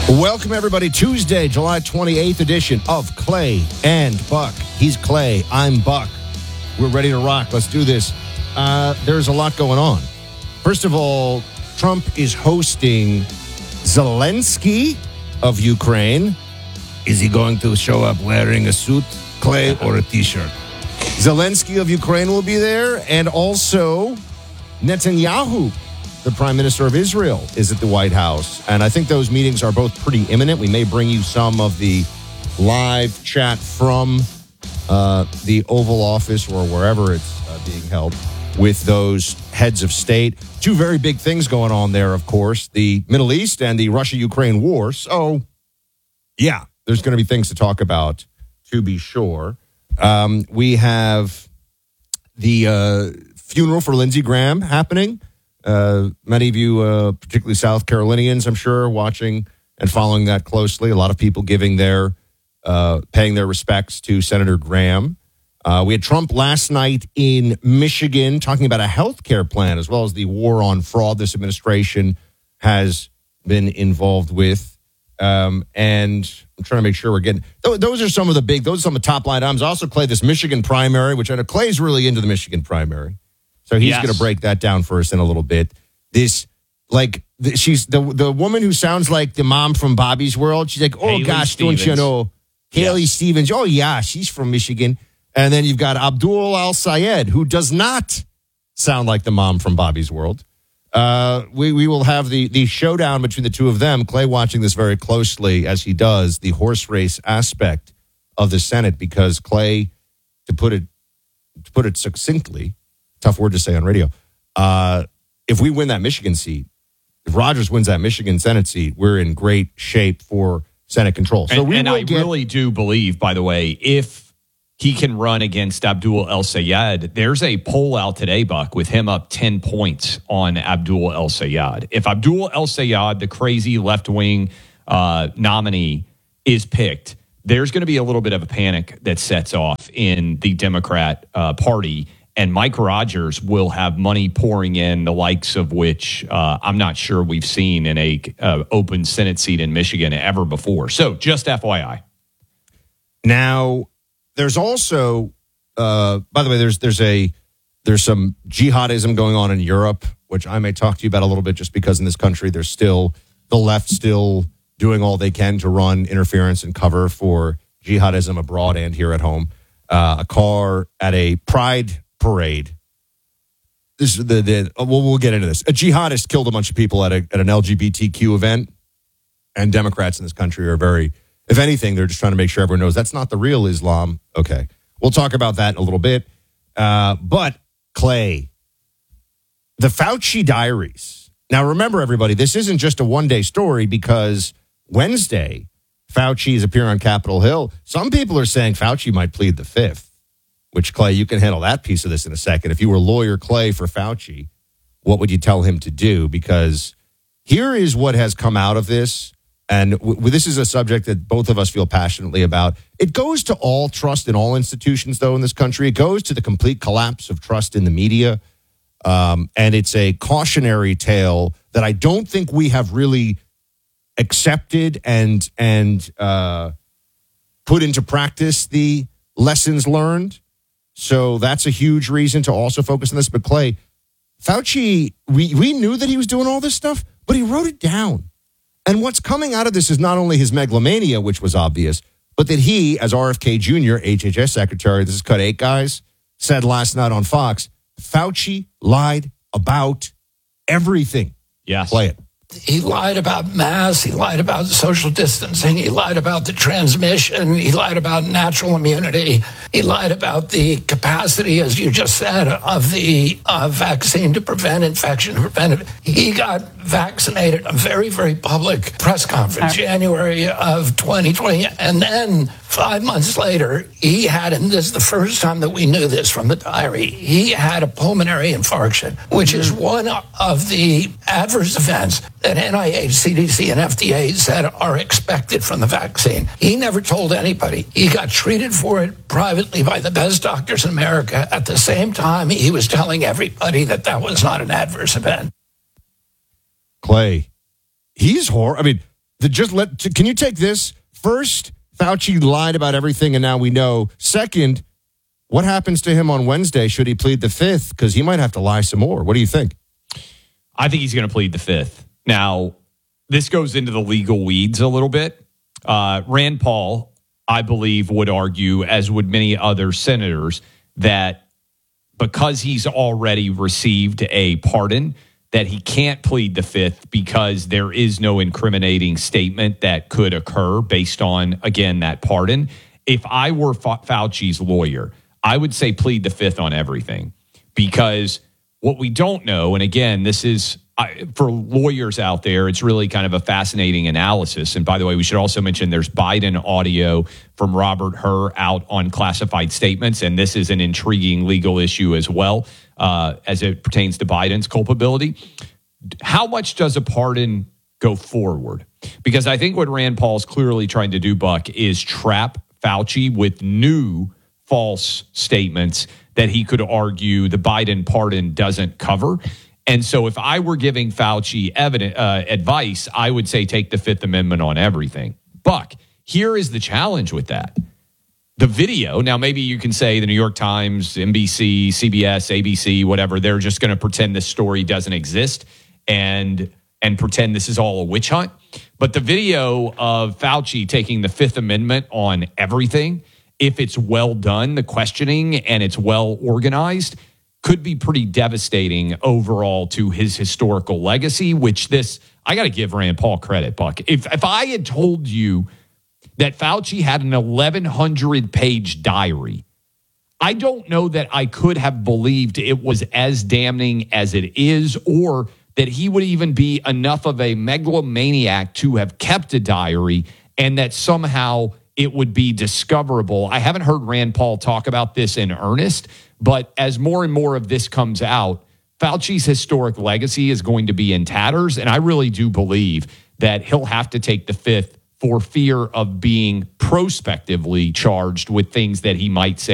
Welcome, everybody. Tuesday, July 28th edition of Clay and Buck. He's Clay. I'm Buck. We're ready to rock. Let's do this. There's a lot going on. First of all, Trump is hosting Zelensky of Ukraine. Is he going to show up wearing a suit, Clay, or a T-shirt? Zelensky of Ukraine will be there, and also Netanyahu, the Prime Minister of Israel, is at the White House. And I think those meetings are both pretty imminent. We may bring you some of the live chat from the Oval Office or wherever it's being held with those heads of state. Two very big things going on there, of course, the Middle East and the Russia-Ukraine war. So, yeah, there's going to be things to talk about, to be sure. We have the funeral for Lindsey Graham happening. Many of you, particularly South Carolinians, I'm sure, watching and following that closely. A lot of people paying their respects to Senator Graham. We had Trump last night in Michigan talking about a health care plan as well as the war on fraud this administration has been involved with. And I'm trying to make sure we're getting those are some of the top line items. Also, Clay, this Michigan primary, which I know Clay's really into the Michigan primary. So he's going to break that down for us in a little bit. She's the woman who sounds like the mom from Bobby's World. She's like, oh, Haley gosh, Stevens. don't you know? Haley Stevens. Oh, yeah, she's from Michigan. And then you've got Abdul Al-Sayed, who does not sound like the mom from Bobby's World. We will have the showdown between the two of them. Clay watching this very closely as he does the horse race aspect of the Senate, because Clay, to put it succinctly, tough word to say on radio, if we win that Michigan seat, if Rogers wins that Michigan Senate seat, we're in great shape for Senate control. So I really do believe, by the way, if he can run against Abdul El-Sayed, there's a poll out today, Buck, with him up 10 points on Abdul El-Sayed. If Abdul El-Sayed, the crazy left-wing nominee, is picked, there's going to be a little bit of a panic that sets off in the Democrat Party, and Mike Rogers will have money pouring in, the likes of which I'm not sure we've seen in a open Senate seat in Michigan ever before. So just FYI. Now, there's also, by the way, there's some jihadism going on in Europe, which I may talk to you about a little bit, just because in this country there's still the left still doing all they can to run interference and cover for jihadism abroad and here at home. A car at a pride parade. This is we'll get into this. A jihadist killed a bunch of people at an LGBTQ event, and Democrats in this country are very, if anything, they're just trying to make sure everyone knows that's not the real Islam. Okay, we'll talk about that in a little bit. But Clay, the Fauci diaries. Now, remember, everybody, this isn't just a one-day story, because Wednesday, Fauci is appearing on Capitol Hill. Some people are saying Fauci might plead the fifth. Which, Clay, you can handle that piece of this in a second. If you were lawyer Clay for Fauci, what would you tell him to do? Because here is what has come out of this, and this is a subject that both of us feel passionately about. It goes to all trust in all institutions, though, in this country. It goes to the complete collapse of trust in the media, and it's a cautionary tale that I don't think we have really accepted and put into practice the lessons learned. So that's a huge reason to also focus on this. But Clay, Fauci, we knew that he was doing all this stuff, but he wrote it down. And what's coming out of this is not only his megalomania, which was obvious, but that he, as RFK Jr., HHS Secretary, this is Cut 8 Guys, said last night on Fox, Fauci lied about everything. Yes. Play it. He lied about masks. He lied about social distancing. He lied about the transmission. He lied about natural immunity. He lied about the capacity, as you just said, of the vaccine to prevent infection. He got vaccinated a very, very public press conference, January of 2020. And then 5 months later, he had, and this is the first time that we knew this from the diary, he had a pulmonary infarction, which is one of the adverse events that NIH, CDC, and FDA said are expected from the vaccine. He never told anybody. He got treated for it privately by the best doctors in America. At the same time, he was telling everybody that that was not an adverse event. Clay, he's horrible. I mean, Can you take this? First, Fauci lied about everything, and now we know. Second, what happens to him on Wednesday should he plead the fifth? Because he might have to lie some more. What do you think? I think he's going to plead the fifth. Now, this goes into the legal weeds a little bit. Rand Paul, I believe, would argue, as would many other senators, that because he's already received a pardon, that he can't plead the fifth because there is no incriminating statement that could occur based on, again, that pardon. If I were Fauci's lawyer, I would say plead the fifth on everything, because what we don't know, and again, this is for lawyers out there, it's really kind of a fascinating analysis. And by the way, we should also mention there's Biden audio from Robert Hur out on classified statements, and this is an intriguing legal issue as well as it pertains to Biden's culpability. How much does a pardon go forward? Because I think what Rand Paul's clearly trying to do, Buck, is trap Fauci with new false statements that he could argue the Biden pardon doesn't cover. And so if I were giving Fauci advice, I would say take the Fifth Amendment on everything. Buck, here is the challenge with that. The video, now maybe you can say the New York Times, NBC, CBS, ABC, whatever, they're just going to pretend this story doesn't exist and pretend this is all a witch hunt. But the video of Fauci taking the Fifth Amendment on everything, if it's well done, the questioning, and it's well organized, could be pretty devastating overall to his historical legacy, which I got to give Rand Paul credit, Buck. If I had told you that Fauci had an 1,100-page diary, I don't know that I could have believed it was as damning as it is, or that he would even be enough of a megalomaniac to have kept a diary and that somehow it would be discoverable. I haven't heard Rand Paul talk about this in earnest, but as more and more of this comes out, Fauci's historic legacy is going to be in tatters, and I really do believe that he'll have to take the fifth for fear of being prospectively charged with things that he might say